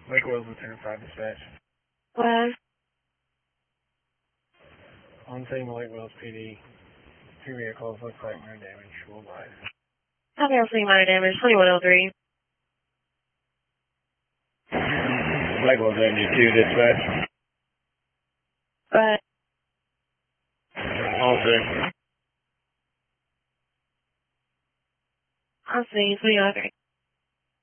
Lake Wells, Lieutenant 5 Dispatch. What? On scene, Lake Wells PD. 2 vehicles, looks like minor damage, worldwide. Okay, I'll see minor damage, 2103. Lake Wells, Engine 2 Dispatch. What? On scene. I'll see, 2103.